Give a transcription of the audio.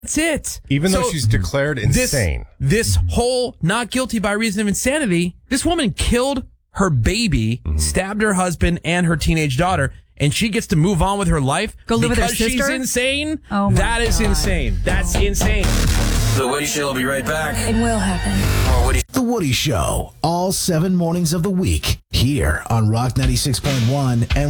That's it. Even though she's declared insane. This whole not guilty by reason of insanity, this woman killed her baby, stabbed her husband and her teenage daughter, and she gets to move on with her life Go live with her because she's sister? insane? Oh my That is God. insane. That's insane. The Woody Show will be right back. It will happen. More Woody. The Woody Show, all 7 mornings of the week, here on Rock 96.1 and